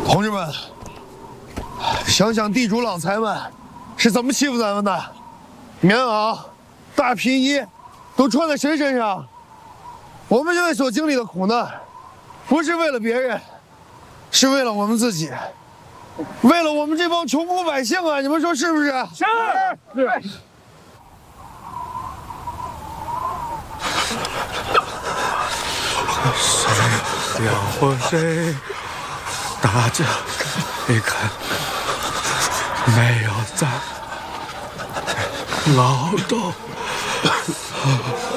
同志们，想想地主老财们是怎么欺负咱们的，棉袄、大皮衣都穿在谁身上？我们现在所经历的苦难，不是为了别人，是为了我们自己，为了我们这帮穷苦百姓啊！你们说是不是？是。 谁养活谁？大家你看，没有咱劳动。